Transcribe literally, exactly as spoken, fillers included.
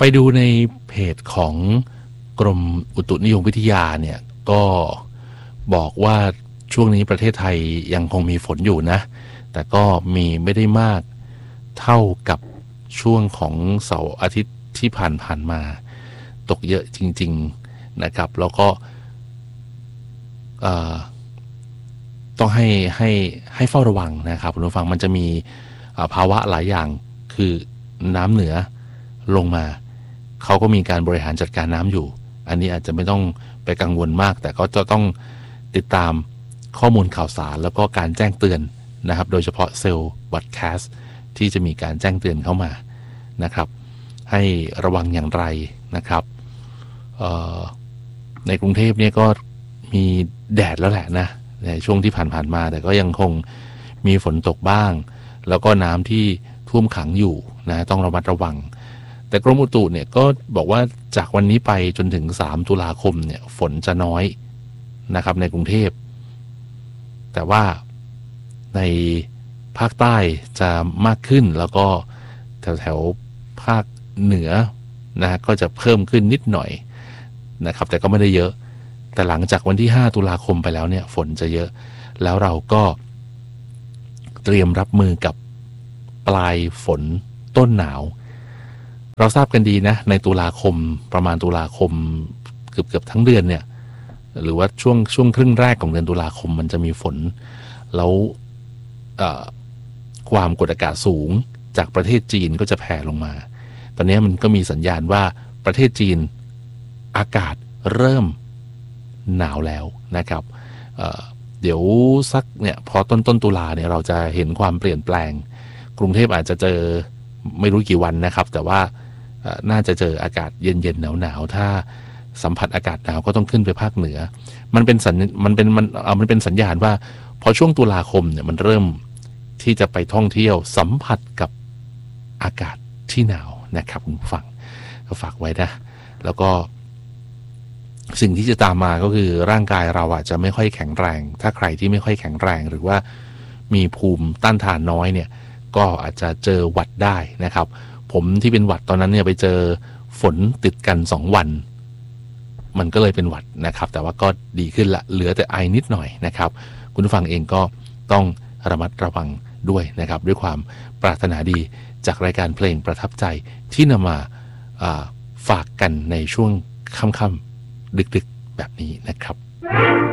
ดูในเพจของกรมอุตุนิยมวิทยาเนี่ยก็บอกว่าช่วงนี้ประเทศไทยยังคงมีฝนอยู่นะแต่ก็มีไม่ได้มากเท่ากับช่วงของเสาร์อาทิตย์ที่ผ่านๆมาตกเยอะจริงๆนะครับแล้วก็ต้องให้ให้ให้เฝ้าระวังนะครับคุณผู้ฟังมันจะมีภาวะหลายอย่างคือน้ำเหนือลงมาเขาก็มีการบริหารจัดการน้ำอยู่อันนี้อาจจะไม่ต้องไปกังวลมากแต่ก็จะต้องติดตามข้อมูลข่าวสารแล้วก็การแจ้งเตือนนะครับโดยเฉพาะเซลล์บอดแคสต์ที่จะมีการแจ้งเตือนเข้ามานะครับให้ระวังอย่างไรนะครับในกรุงเทพเนี่ยก็มีแดดแล้วแหละนะในช่วงที่ผ่านๆมาแต่ก็ยังคงมีฝนตกบ้างแล้วก็น้ำที่ท่วมขังอยู่นะต้องระมัดระวังแต่กรมอุตุเนี่ยก็บอกว่าจากวันนี้ไปจนถึงสามตุลาคมเนี่ยฝนจะน้อยนะครับในกรุงเทพแต่ว่าในภาคใต้จะมากขึ้นแล้วก็แถวแถวภาคเหนือนะก็จะเพิ่มขึ้นนิดหน่อยนะครับแต่ก็ไม่ได้เยอะแต่หลังจากวันที่ห้าตุลาคมไปแล้วเนี่ยฝนจะเยอะแล้วเราก็เตรียมรับมือกับปลายฝนต้นหนาวเราทราบกันดีนะในตุลาคมประมาณตุลาคมเกือบเกือบทั้งเดือนเนี่ยหรือว่าช่วงช่วงครึ่งแรกของเดือนตุลาคมมันจะมีฝนแล้วความกดอากาศสูงจากประเทศจีนก็จะแผ่ลงมาตอนนี้มันก็มีสัญญาณว่าประเทศจีนอากาศเริ่มหนาวแล้วนะครับ เ, เดี๋ยวสักเนี่ยพอต้นต้นตุลาเนี่ยเราจะเห็นความเปลี่ยนแปลงกรุงเทพอาจจะเจอไม่รู้กี่วันนะครับแต่ว่าน่าจะเจออากาศเย็นๆหนาวๆถ้าสัมผัสอากาศหนาวก็ต้องขึ้นไปภาคเหนือมันเป็นสัญมันเป็นมันเอามันเป็นสัญญาณว่าพอช่วงตุลาคมเนี่ยมันเริ่มที่จะไปท่องเที่ยวสัมผัสกับอากาศที่หนาวนะครับคุณผู้ฟังก็ฝากไว้นะแล้วก็สิ่งที่จะตามมาก็คือร่างกายเราอาจจะไม่ค่อยแข็งแรงถ้าใครที่ไม่ค่อยแข็งแรงหรือว่ามีภูมิต้านทานน้อยเนี่ยก็อาจจะเจอหวัดได้นะครับผมที่เป็นหวัดตอนนั้นเนี่ยไปเจอฝนติดกันสองวันมันก็เลยเป็นหวัดนะครับแต่ว่าก็ดีขึ้นละเหลือแต่ไอนิดหน่อยนะครับคุณผู้ฟังเองก็ต้องระมัดระวังด้วยนะครับด้วยความปรารถนาดีจากรายการเพลงประทับใจที่นำมาฝากกันในช่วงค่ำๆดึกๆแบบนี้นะครับ